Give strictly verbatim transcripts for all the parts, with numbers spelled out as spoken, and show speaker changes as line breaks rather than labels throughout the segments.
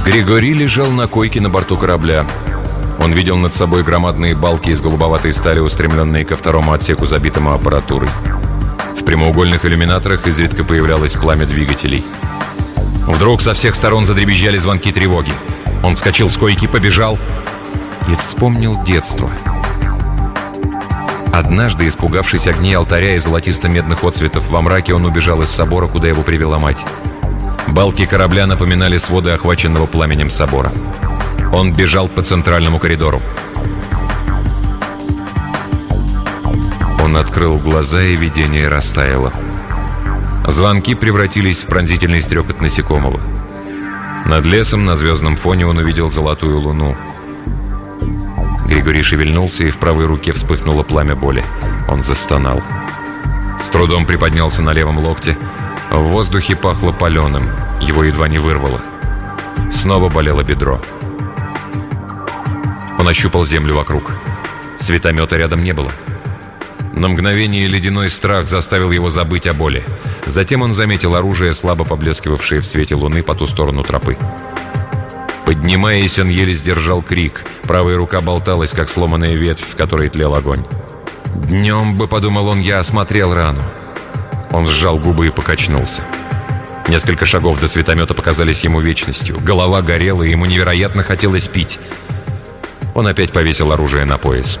Григорий лежал на койке на борту корабля. Он видел над собой громадные балки из голубоватой стали, устремленные ко второму отсеку, забитому аппаратурой. В прямоугольных иллюминаторах изредка появлялось пламя двигателей. Вдруг со всех сторон задребезжали звонки тревоги. Он вскочил с койки, побежал и вспомнил детство. Однажды, испугавшись огней алтаря и золотисто-медных отцветов во мраке, он убежал из собора, куда его привела мать. Балки корабля напоминали своды охваченного пламенем собора. Он бежал по центральному коридору. Он открыл глаза, и видение растаяло. Звонки превратились в пронзительный стрекот насекомого. Над лесом на звездном фоне он увидел золотую луну. Григорий шевельнулся, и в правой руке вспыхнуло пламя боли. Он застонал. С трудом приподнялся на левом локте. В воздухе пахло паленым. Его едва не вырвало. Снова болело бедро. Он ощупал землю вокруг. Светомета рядом не было. На мгновение ледяной страх заставил его забыть о боли. Затем он заметил оружие, слабо поблескивавшее в свете луны по ту сторону тропы. Поднимаясь, он еле сдержал крик. Правая рука болталась, как сломанная ветвь, в которой тлел огонь. «Днем бы, — подумал он, — я осмотрел рану». Он сжал губы и покачнулся. Несколько шагов до светомета показались ему вечностью. Голова горела, и ему невероятно хотелось пить. Он опять повесил оружие на пояс.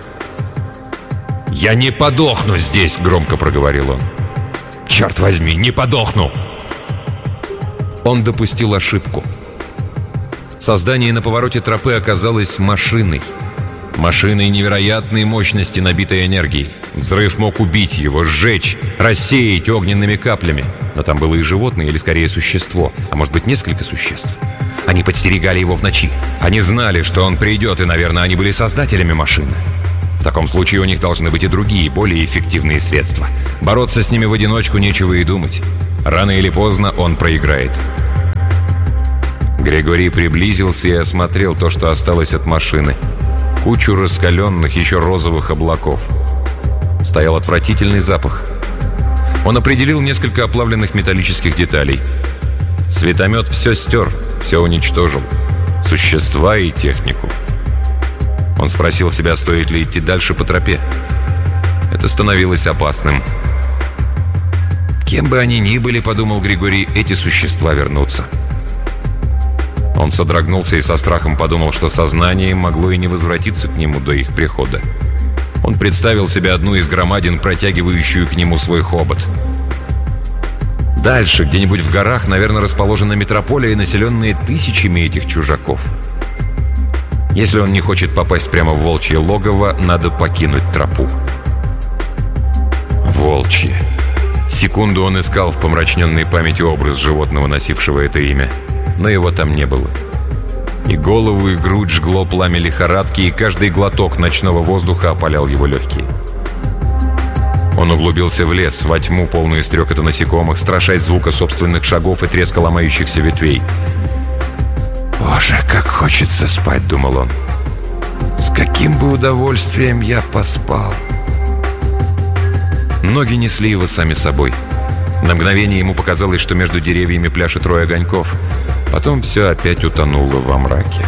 «Я не подохну здесь!» — громко проговорил он. «Черт возьми, не подохну!» Он допустил ошибку. Создание на повороте тропы оказалось машиной. Машиной невероятной мощности, набитой энергией. Взрыв мог убить его, сжечь, рассеять огненными каплями. Но там было и животное, или скорее существо, а может быть несколько существ. Они подстерегали его в ночи. Они знали, что он придет, и, наверное, они были создателями машины. В таком случае у них должны быть и другие, более эффективные средства. Бороться с ними в одиночку нечего и думать. Рано или поздно он проиграет. Григорий приблизился и осмотрел то, что осталось от машины. Кучу раскаленных, еще розовых облаков. Стоял отвратительный запах. Он определил несколько оплавленных металлических деталей. Светомет все стер, все уничтожил. Существа и технику. Он спросил себя, стоит ли идти дальше по тропе. Это становилось опасным. Кем бы они ни были, подумал Григорий, эти существа вернутся. Он содрогнулся и со страхом подумал, что сознание могло и не возвратиться к нему до их прихода. Он представил себе одну из громадин, протягивающую к нему свой хобот. Дальше, где-нибудь в горах, наверное, расположена метрополия, населенная тысячами этих чужаков. Если он не хочет попасть прямо в волчье логово, надо покинуть тропу. Волчье. Секунду он искал в помрачненной памяти образ животного, носившего это имя. Но его там не было. И голову, и грудь жгло пламя лихорадки, и каждый глоток ночного воздуха опалял его легкие. Он углубился в лес, во тьму, полную стрекота насекомых, страшась звука собственных шагов и треска ломающихся ветвей. «Боже, как хочется спать!» — думал он. «С каким бы удовольствием я поспал!» Ноги несли его сами собой. На мгновение ему показалось, что между деревьями пляшет рой огоньков. Потом все опять утонуло во мраке.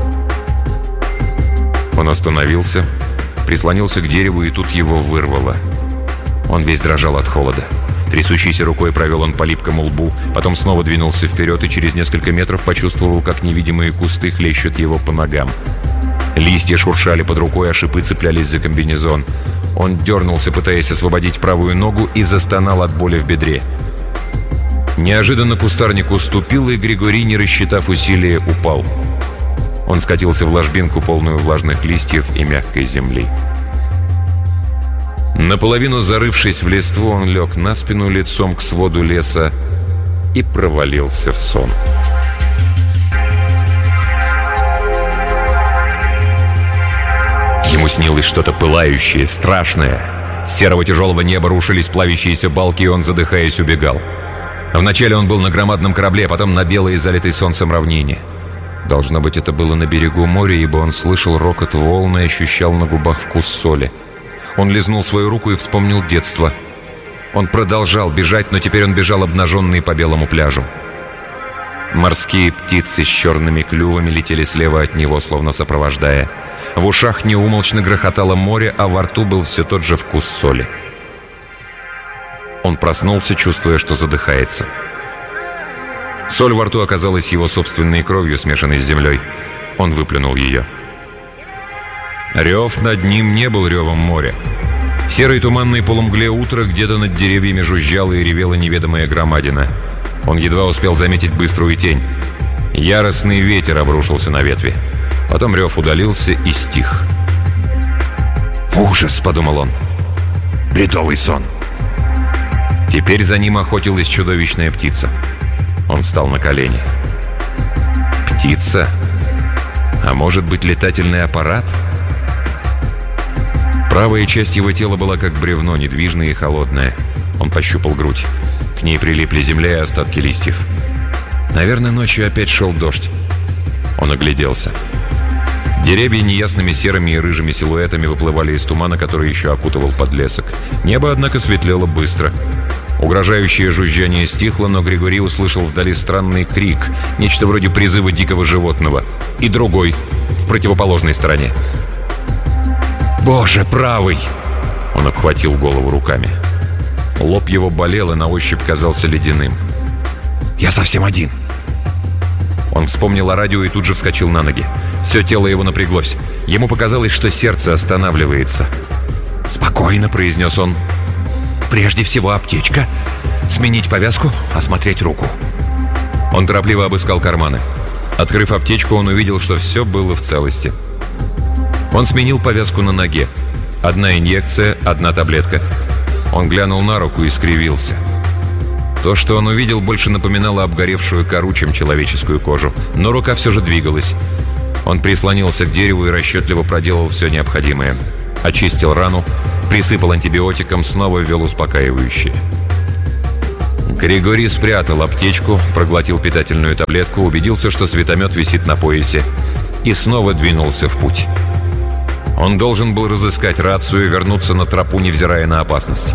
Он остановился, прислонился к дереву, и тут его вырвало. Он весь дрожал от холода. Трясущейся рукой провел он по липкому лбу, потом снова двинулся вперед и через несколько метров почувствовал, как невидимые кусты хлещут его по ногам. Листья шуршали под рукой, а шипы цеплялись за комбинезон. Он дернулся, пытаясь освободить правую ногу, и застонал от боли в бедре. Неожиданно кустарник уступил, и Григорий, не рассчитав усилия, упал. Он скатился в ложбинку, полную влажных листьев и мягкой земли. Наполовину зарывшись в листву, он лег на спину лицом к своду леса и провалился в сон. Ему снилось что-то пылающее, страшное. С серого тяжелого неба рушились плавящиеся балки, и он, задыхаясь, убегал. Вначале он был на громадном корабле, потом на белой, залитой солнцем равнине. Должно быть, это было на берегу моря, ибо он слышал рокот волн и ощущал на губах вкус соли. Он лизнул свою руку и вспомнил детство. Он продолжал бежать, но теперь он бежал обнаженный по белому пляжу. Морские птицы с черными клювами летели слева от него, словно сопровождая. В ушах неумолчно грохотало море, а во рту был все тот же вкус соли. Он проснулся, чувствуя, что задыхается. Соль во рту оказалась его собственной кровью, смешанной с землей. Он выплюнул ее. Рев над ним не был ревом моря. В серой туманной полумгле утра где-то над деревьями жужжала и ревела неведомая громадина. Он едва успел заметить быструю тень. Яростный ветер обрушился на ветви. Потом рев удалился и стих. «Ужас!» — подумал он. «Бредовый сон!» Теперь за ним охотилась чудовищная птица. Он встал на колени. «Птица? А может быть, летательный аппарат?» Правая часть его тела была как бревно, недвижная и холодная. Он пощупал грудь. К ней прилипли земля и остатки листьев. Наверное, ночью опять шел дождь. Он огляделся. Деревья неясными серыми и рыжими силуэтами выплывали из тумана, который еще окутывал подлесок. Небо, однако, светлело быстро. Угрожающее жужжание стихло, но Григорий услышал вдали странный крик, нечто вроде призыва дикого животного, и другой, в противоположной стороне. «Боже, правый!» Он обхватил голову руками. Лоб его болел и на ощупь казался ледяным. «Я совсем один!» Он вспомнил о радио и тут же вскочил на ноги. Все тело его напряглось. Ему показалось, что сердце останавливается. «Спокойно», — произнес он. «Прежде всего аптечка. Сменить повязку, осмотреть руку». Он торопливо обыскал карманы. Открыв аптечку, он увидел, что все было в целости. Он сменил повязку на ноге. Одна инъекция, одна таблетка. Он глянул на руку и скривился. То, что он увидел, больше напоминало обгоревшую кору, чем человеческую кожу. Но рука все же двигалась. Он прислонился к дереву и расчетливо проделал все необходимое. Очистил рану, присыпал антибиотиком, снова ввел успокаивающее. Григорий спрятал аптечку, проглотил питательную таблетку, убедился, что светомет висит на поясе, и снова двинулся в путь. Он должен был разыскать рацию и вернуться на тропу, невзирая на опасность.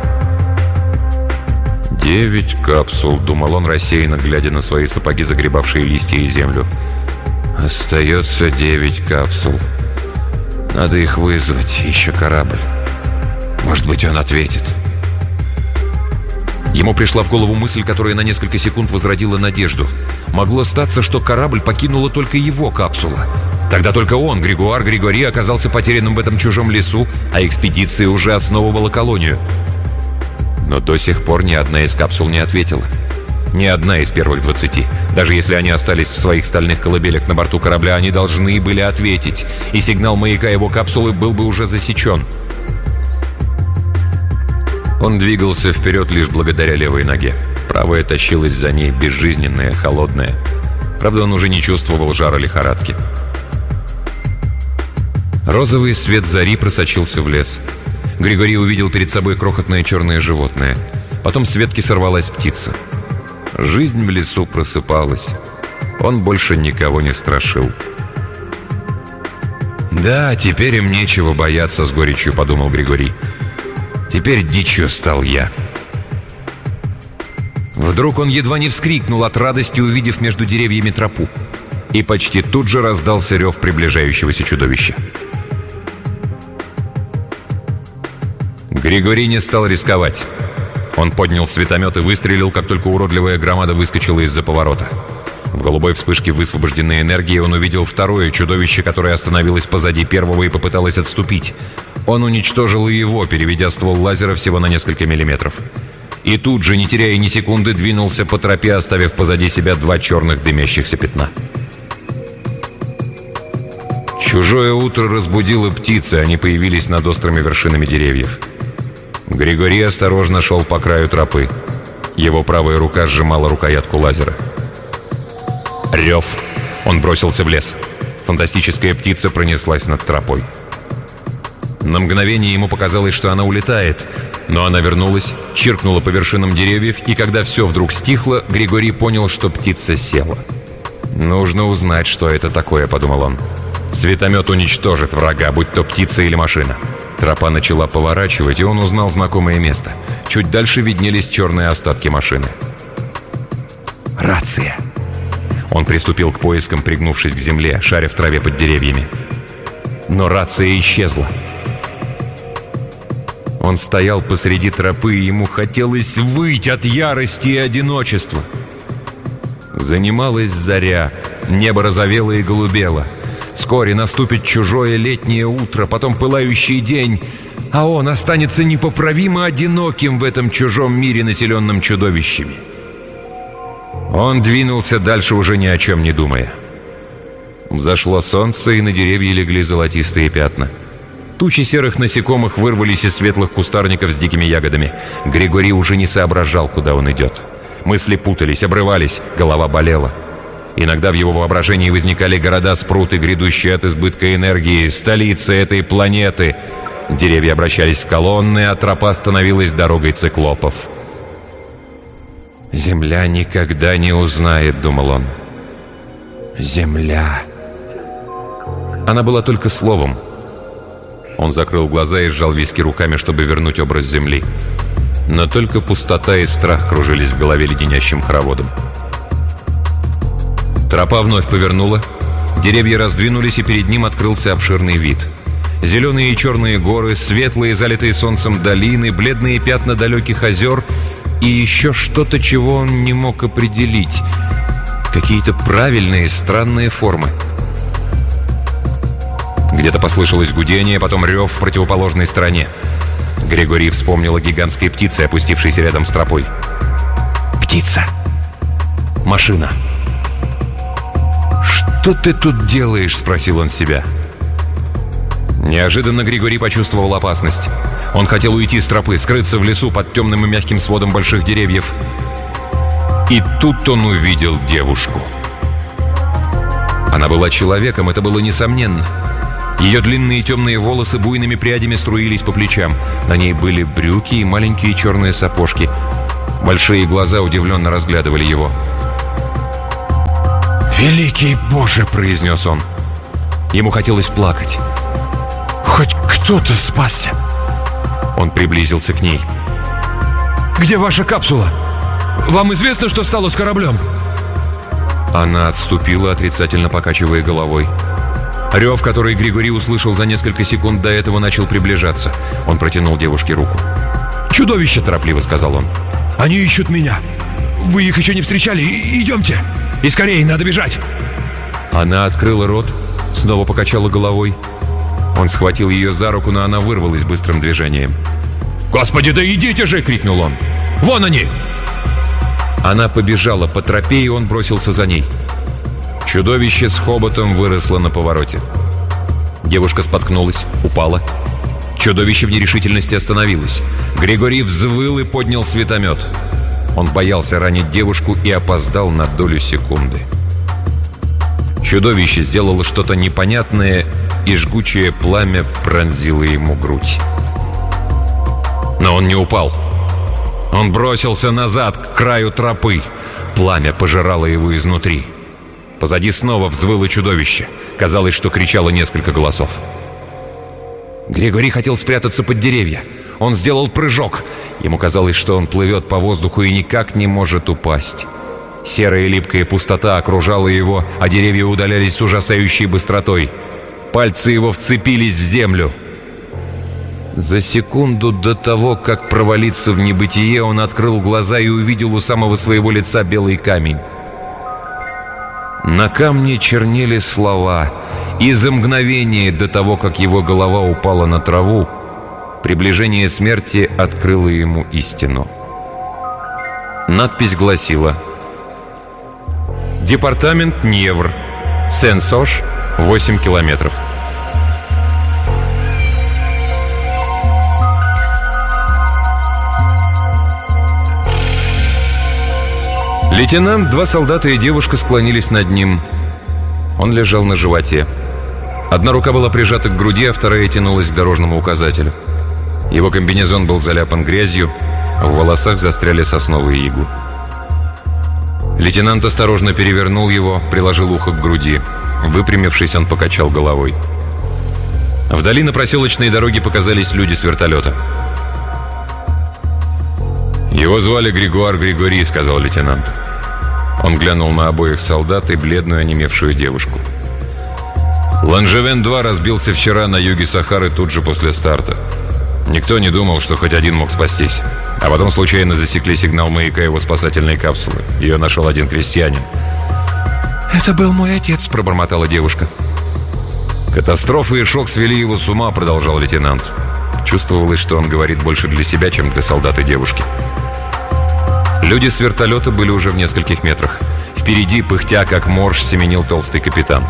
«Девять капсул», — думал он, рассеянно глядя на свои сапоги, загребавшие листья и землю. «Остается девять капсул. Надо их вызвать, еще корабль. Может быть, он ответит». Ему пришла в голову мысль, которая на несколько секунд возродила надежду. Могло статься, что корабль покинула только его капсула. Тогда только он, Григуар Григори, оказался потерянным в этом чужом лесу, а экспедиция уже основывала колонию. Но до сих пор ни одна из капсул не ответила. Ни одна из первых двадцати. Даже если они остались в своих стальных колыбелях на борту корабля, они должны были ответить, и сигнал маяка его капсулы был бы уже засечен. Он двигался вперед лишь благодаря левой ноге. Правая тащилась за ней, безжизненная, холодная. Правда, он уже не чувствовал жара лихорадки. Розовый свет зари просочился в лес. Григорий увидел перед собой крохотное черное животное. Потом с ветки сорвалась птица. Жизнь в лесу просыпалась. Он больше никого не страшил. «Да, теперь им нечего бояться», — с горечью подумал Григорий. «Теперь дичью стал я». Вдруг он едва не вскрикнул от радости, увидев между деревьями тропу. И почти тут же раздался рев приближающегося чудовища. Григорий не стал рисковать. Он поднял светомет и выстрелил, как только уродливая громада выскочила из-за поворота. В голубой вспышке высвобожденной энергии он увидел второе чудовище, которое остановилось позади первого и попыталось отступить. Он уничтожил и его, переведя ствол лазера всего на несколько миллиметров. И тут же, не теряя ни секунды, двинулся по тропе, оставив позади себя два черных дымящихся пятна. Чужое утро разбудило птицы, они появились над острыми вершинами деревьев. Григорий осторожно шел по краю тропы. Его правая рука сжимала рукоятку лазера. Рев! Он бросился в лес. Фантастическая птица пронеслась над тропой. На мгновение ему показалось, что она улетает, но она вернулась, чиркнула по вершинам деревьев, и когда все вдруг стихло, Григорий понял, что птица села. «Нужно узнать, что это такое», — подумал он. «Светомет уничтожит врага, будь то птица или машина». Тропа начала поворачивать, и он узнал знакомое место. Чуть дальше виднелись черные остатки машины. «Рация! Он приступил к поискам, пригнувшись к земле, шаря в траве под деревьями. Но рация исчезла. Он стоял посреди тропы, и ему хотелось выть от ярости и одиночества. Занималась заря, небо розовело и голубело. Вскоре наступит чужое летнее утро, потом пылающий день, а он останется непоправимо одиноким в этом чужом мире, населенном чудовищами. Он двинулся дальше, уже ни о чем не думая. Взошло солнце, и на деревья легли золотистые пятна. Тучи серых насекомых вырвались из светлых кустарников с дикими ягодами. Григорий уже не соображал, куда он идет. Мысли путались, обрывались, голова болела. Иногда в его воображении возникали города-спруты, грядущие от избытка энергии, столицы этой планеты. Деревья обращались в колонны, а тропа становилась дорогой циклопов. «Земля никогда не узнает», — думал он. «Земля». Она была только словом. Он закрыл глаза и сжал виски руками, чтобы вернуть образ земли. Но только пустота и страх кружились в голове леденящим хороводом. Тропа вновь повернула, деревья раздвинулись, и перед ним открылся обширный вид. Зеленые и черные горы, светлые, залитые солнцем долины, бледные пятна далеких озер и еще что-то, чего он не мог определить. Какие-то правильные, странные формы. Где-то послышалось гудение, потом рев в противоположной стороне. Григорий вспомнил о гигантской птице, опустившейся рядом с тропой. «Птица! Машина!» «Что ты тут делаешь?» — спросил он себя. Неожиданно Григорий почувствовал опасность. Он хотел уйти с тропы, скрыться в лесу под темным и мягким сводом больших деревьев. И тут он увидел девушку. Она была человеком, это было несомненно. Ее длинные темные волосы буйными прядями струились по плечам. На ней были брюки и маленькие черные сапожки. Большие глаза удивленно разглядывали его. «Великий Боже!» — произнес он. Ему хотелось плакать. «Хоть кто-то спасся!» Он приблизился к ней. «Где ваша капсула? Вам известно, что стало с кораблем?» Она отступила, отрицательно покачивая головой. Рев, который Григорий услышал за несколько секунд до этого, начал приближаться. Он протянул девушке руку. «Чудовище!» — торопливо сказал он. «Они ищут меня. Вы их еще не встречали? И идемте! И скорее, надо бежать!» Она открыла рот, снова покачала головой. Он схватил ее за руку, но она вырвалась быстрым движением. «Господи, да идите же!» — крикнул он. «Вон они!» Она побежала по тропе, и он бросился за ней. Чудовище с хоботом выросло на повороте. Девушка споткнулась, упала. Чудовище в нерешительности остановилось. Григорий взвыл и поднял светомет. Он боялся ранить девушку и опоздал на долю секунды. Чудовище сделало что-то непонятное, и жгучее пламя пронзило ему грудь. Но он не упал. Он бросился назад, к краю тропы. Пламя пожирало его изнутри. Позади снова взвыло чудовище. Казалось, что кричало несколько голосов. Григорий хотел спрятаться под деревья. Он сделал прыжок. Ему казалось, что он плывет по воздуху и никак не может упасть. Серая липкая пустота окружала его, а деревья удалялись с ужасающей быстротой. Пальцы его вцепились в землю. За секунду до того, как провалиться в небытие, он открыл глаза и увидел у самого своего лица белый камень. На камне чернели слова, и за мгновение до того, как его голова упала на траву, приближение смерти открыло ему истину. Надпись гласила: «Департамент Невр, Сен-Сош, восемь километров». Лейтенант, два солдата и девушка склонились над ним. Он лежал на животе. Одна рука была прижата к груди, а вторая тянулась к дорожному указателю. Его комбинезон был заляпан грязью, а в волосах застряли сосновые иглы. Лейтенант осторожно перевернул его, приложил ухо к груди. Выпрямившись, он покачал головой. Вдали на проселочной дороге показались люди с вертолета. «Его звали Григуар Григори», — сказал лейтенант. Он глянул на обоих солдат и бледную онемевшую девушку. Ланжевен-два разбился вчера на юге Сахары тут же после старта. Никто не думал, что хоть один мог спастись. А потом случайно засекли сигнал маяка его спасательной капсулы. Ее нашел один крестьянин. «Это был мой отец», — пробормотала девушка. «Катастрофа и шок свели его с ума», — продолжал лейтенант. Чувствовалось, что он говорит больше для себя, чем для солдат и девушки. Люди с вертолета были уже в нескольких метрах. Впереди, пыхтя как морж, семенил толстый капитан.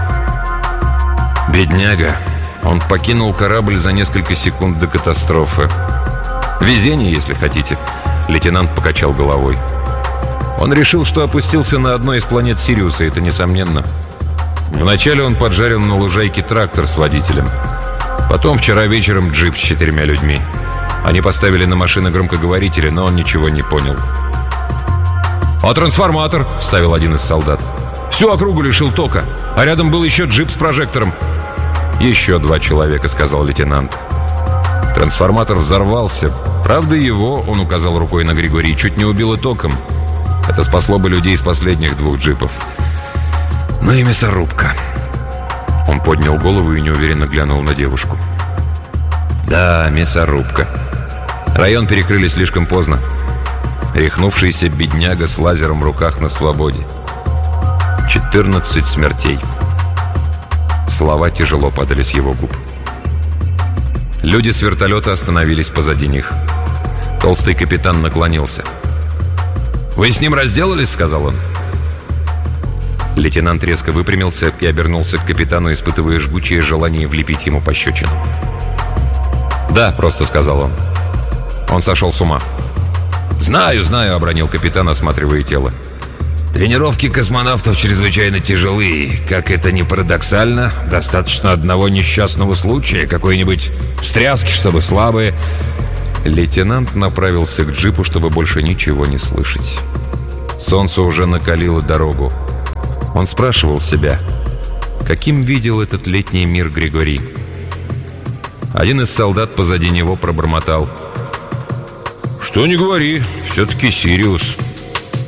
Бедняга. Он покинул корабль за несколько секунд до катастрофы. Везение, если хотите. Лейтенант покачал головой. Он решил, что опустился на одной из планет Сириуса, это несомненно. Вначале он поджарил на лужайке трактор с водителем. Потом вчера вечером джип с четырьмя людьми. Они поставили на машины громкоговорители, но он ничего не понял. «А трансформатор?» — вставил один из солдат. «Всю округу лишил тока, а рядом был еще джип с прожектором». «Еще два человека», — сказал лейтенант. Трансформатор взорвался. Правда, его, он указал рукой на Григорий, чуть не убило током. Это спасло бы людей из последних двух джипов. Ну и мясорубка. Он поднял голову и неуверенно глянул на девушку. Да, мясорубка. Район перекрыли слишком поздно. Рехнувшийся бедняга с лазером в руках на свободе. четырнадцать смертей. Слова тяжело падали с его губ. Люди с вертолета остановились позади них. Толстый капитан наклонился. «Вы с ним разделались?» — сказал он. Лейтенант резко выпрямился и обернулся к капитану, испытывая жгучее желание влепить ему пощечину. «Да», — просто сказал он. Он сошел с ума. «Знаю, знаю», — обронил капитан, осматривая тело. «Тренировки космонавтов чрезвычайно тяжелые. Как это ни парадоксально, достаточно одного несчастного случая, какой-нибудь встряски, чтобы слабые...» Лейтенант направился к джипу, чтобы больше ничего не слышать. Солнце уже накалило дорогу. Он спрашивал себя, каким видел этот летний мир Григорий. Один из солдат позади него пробормотал: «Что ни говори, все-таки Сириус».